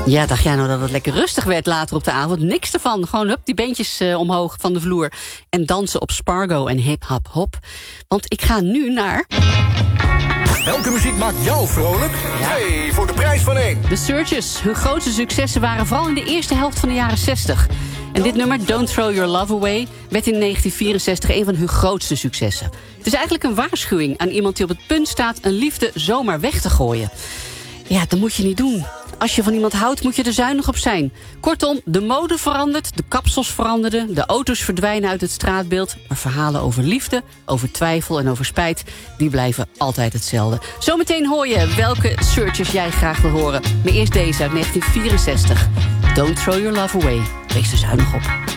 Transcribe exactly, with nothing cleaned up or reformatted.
Ja, dacht jij nou dat het lekker rustig werd later op de avond? Niks ervan. Gewoon hup, die beentjes uh, omhoog van de vloer. En dansen op Spargo en hip hop hop. Want ik ga nu naar... Welke muziek maakt jou vrolijk? Twee ja. voor de prijs van één. The Searchers. Hun grootste successen waren vooral in de eerste helft van de jaren zestig. En dit nummer, Don't Throw Your Love Away, werd in negentien vierenzestig een van hun grootste successen. Het is eigenlijk een waarschuwing aan iemand die op het punt staat een liefde zomaar weg te gooien. Ja, dat moet je niet doen. Als je van iemand houdt, moet je er zuinig op zijn. Kortom, de mode verandert, de kapsels veranderden, de auto's verdwijnen uit het straatbeeld. Maar verhalen over liefde, over twijfel en over spijt, die blijven altijd hetzelfde. Zometeen hoor je welke Searchers jij graag wil horen. Maar eerst deze uit negentien vierenzestig. Don't Throw Your Love Away. Wees er zuinig op.